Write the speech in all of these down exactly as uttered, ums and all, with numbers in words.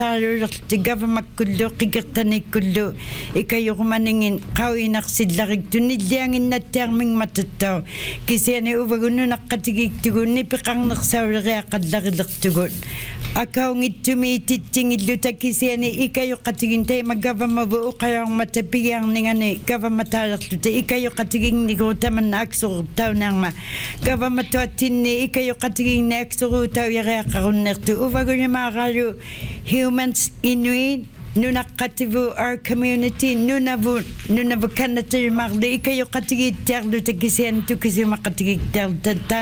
Ti government kullu qikirtani kullu ikayuqmaningin qawinaqsillarik tunilliangin nattiarming matattau kisiani uvagunu naqqatigiktugunni piqarnersauleриақалларилертугут акаунгиттуми титсингиллута кисиани икаюқатигин тайма government уқаярмата пигиарнингани government таалерлута икаюқатигиннигу таманна аксуруттаунаарма government туаттинни икаюқатигинни аксуруутауяриақаруннерту увагунимаараалу humans inuit nunaqativu our community nunavu nunavu kanatimarli ikayuqatigittiarlu takisian tukisimaqatigittiarlu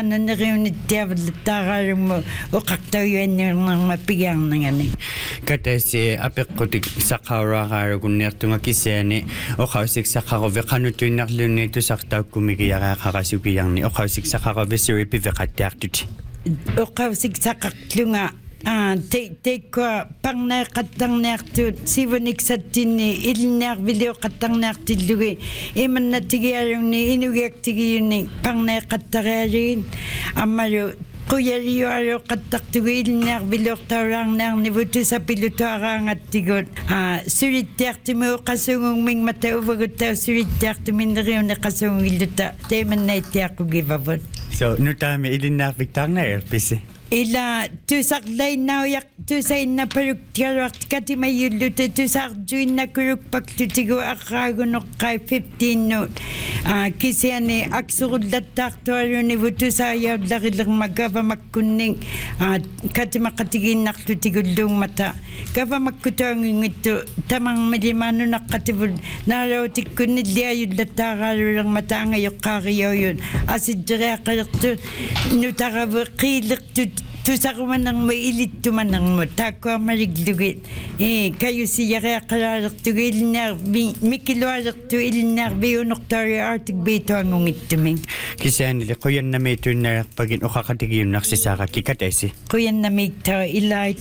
taananeriunittiavalluttaaraalumu uqartauyuanniornerma pigiarnangani katasi apeqqutik saqauraaraalugunniartunga kisiani oqausik saqaruveqanutuinnerlunni tusartaukkumigiaraaqarasukiarni oqausik saqaruvisiripiveqattiartuti oqausik saqartlunga Ah, te te ko pangnay katangnartu sivonik satini ilnar video katangnartillugi iman natigiyaruni inugaktigiyuni pangnay katararin amalu kuyariyo ayo kataktugi ilnar video tarangnar nivutu sa pilutuarangattigot ah surittertimo qasungung ming mata uvagutta surittertiminriun qasung illuta teman naitiaqugivavut so nutami ilinnar viktarna pisi ila tusak lainaw yak tusay na paruktiarwak kati mayuluto tusak juin na kuruk paktutigo akagunok kay fifteen note kisiani aksurud latak tuaro ni vutusa yaw lakilang magava magkuning kati makatigin naktutigulong mata kava magkutang ngito tamang malimano nakatibul narawtik kunid liayod latakalo lang mata ngayok kariyaw yun asid dira kayakto nutaravakilak tusakuman ng mailit tuman ng mo tako mariglugit eh kayo siya kaya kalarak tu ilnar mikiluarak tu ilnar biyunok tari artik beto ang ungit tuming kisiani le kuyan na may tunar pagin ukakatigiyun naksisaka kikatesi kuyan na may tao ilay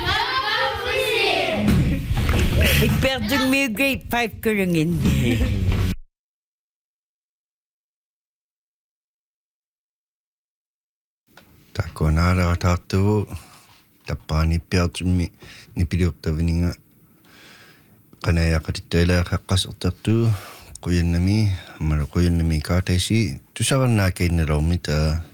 iperdung mo yung grade five kurungin Tako nara tatu tapani piatmi ni piliuttavininga qanaya qatitela qaqqasartartu quyannami amara quyannami kaataisi tusavarnaa keinnerormita